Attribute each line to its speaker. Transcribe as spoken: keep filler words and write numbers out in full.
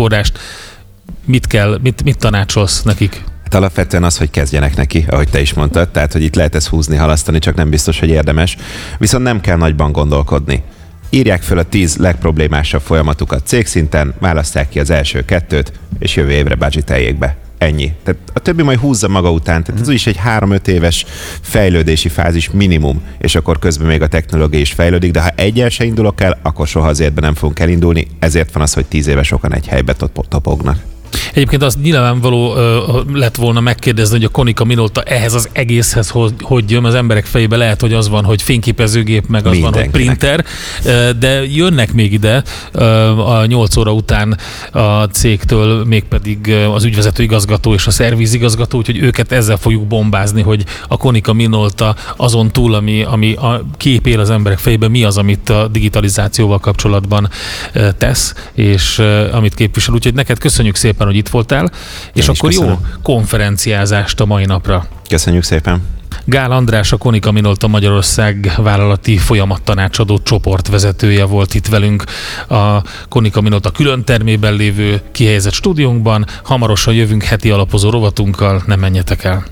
Speaker 1: erőforrást. Mit kell, mit, mit tanácsolsz nekik?
Speaker 2: Hát alapvetően az, hogy kezdjenek neki, ahogy te is mondtad, tehát hogy itt lehet ezt húzni, halasztani, csak nem biztos, hogy érdemes. Viszont nem kell nagyban gondolkodni. Írják föl a tíz legproblémásabb folyamatukat cégszinten, választák ki az első kettőt, és jövő évre budgeteljék be. Ennyi. Tehát a többi majd húzza maga után. Tehát ez úgyis egy három-öt éves fejlődési fázis minimum, és akkor közben még a technológia is fejlődik, de ha egyel se indulok el, akkor soha az életben nem fogunk elindulni. Ezért van az, hogy tíz éve sokan egy helybe topognak.
Speaker 1: Egyébként az nyilvánvaló uh, lett volna megkérdezni, hogy a Konica Minolta ehhez az egészhez hogy, hogy jön. Az emberek fejébe lehet, hogy az van, hogy fényképezőgép, meg az Mindenkinek. van, hogy printer, uh, de jönnek még ide uh, a nyolc óra után a cégtől, mégpedig az ügyvezető igazgató és a szervizigazgató, úgyhogy őket ezzel fogjuk bombázni, hogy a Konica Minolta azon túl, ami, ami a kép él az emberek fejébe, mi az, amit a digitalizációval kapcsolatban uh, tesz, és uh, amit képvisel. Úgyhogy neked köszönjük szépen, hogy itt voltál, és
Speaker 2: Én
Speaker 1: akkor jó konferenciázást a mai napra.
Speaker 2: Köszönjük szépen!
Speaker 1: Gál András, a Konica Minolta Magyarország vállalati folyamattanácsadó csoportvezetője volt itt velünk a Konica Minolta külön termében lévő kihelyezett stúdiónkban. Hamarosan jövünk heti alapozó rovatunkkal, ne menjetek el!